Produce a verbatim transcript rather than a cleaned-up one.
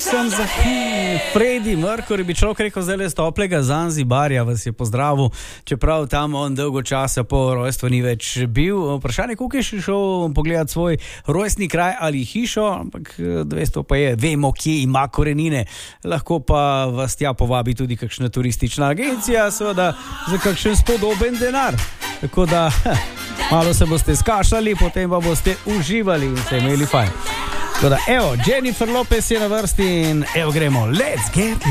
sem za Freddie Mercury, bi človek rekel, zdaj le z toplega Zanzibarja vas je pozdravil, čeprav tam on dolgo časa po rojstvu ni več bil. Vprašanje, koliko je šel pogledati svoj rojstni kraj ali hišo, ampak dvesto pa je, vemo, kje ima korenine. Lahko pa vas tja povabi tudi kakšna turistična agencija, seveda za kakšen spodoben denar. Tako da malo se boste skašali, potem pa boste uživali in se imeli fajn. Tako da, evo, Jennifer Lopez je na vrsti in evo gremo, let's get